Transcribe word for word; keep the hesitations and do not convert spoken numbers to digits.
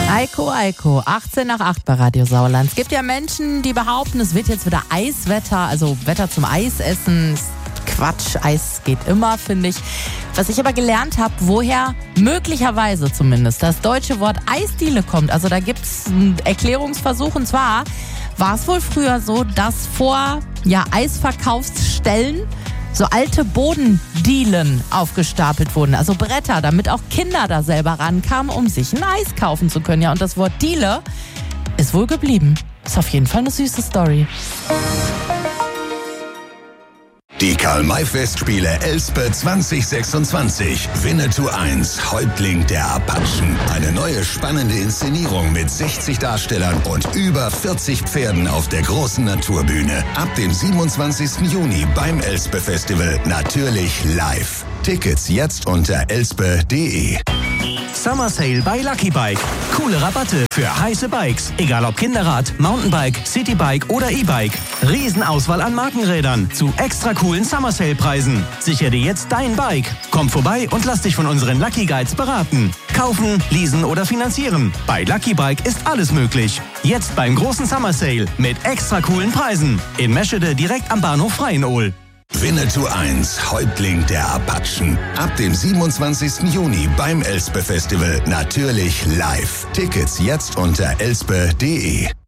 Eiko, Eiko, achtzehn nach acht bei Radio Sauerland. Es gibt ja Menschen, die behaupten, es wird jetzt wieder Eiswetter, also Wetter zum Eisessen. Ist Quatsch, Eis geht immer, finde ich. Was ich aber gelernt habe, woher möglicherweise zumindest das deutsche Wort Eisdiele kommt. Also da gibt es einen Erklärungsversuch, und zwar war es wohl früher so, dass vor ja, Eisverkaufsstellen so alte Bodendielen aufgestapelt wurden, also Bretter, damit auch Kinder da selber rankamen, um sich ein Eis kaufen zu können. Ja, und das Wort Diele ist wohl geblieben. Ist auf jeden Fall eine süße Story. Die Karl-May-Festspiele Elspe zwanzig sechsundzwanzig. Winnetou eins, Häuptling der Apachen. Eine neue spannende Inszenierung mit sechzig Darstellern und über vierzig Pferden auf der großen Naturbühne. Ab dem siebenundzwanzigsten Juni beim Elspe Festival. Natürlich live. Tickets jetzt unter elspe punkt de. Summer Sale bei Lucky Bike. Coole Rabatte für heiße Bikes. Egal ob Kinderrad, Mountainbike, Citybike oder E-Bike. Riesenauswahl an Markenrädern zu extra coolen Summer Sale Preisen. Sichere dir jetzt dein Bike. Komm vorbei und lass dich von unseren Lucky Guides beraten. Kaufen, leasen oder finanzieren. Bei Lucky Bike ist alles möglich. Jetzt beim großen Summer Sale mit extra coolen Preisen. In Meschede direkt am Bahnhof Freienohl. Winnetou eins, Häuptling der Apachen. Ab dem siebenundzwanzigsten Juni beim Elspe Festival. Natürlich live. Tickets jetzt unter elspe punkt de.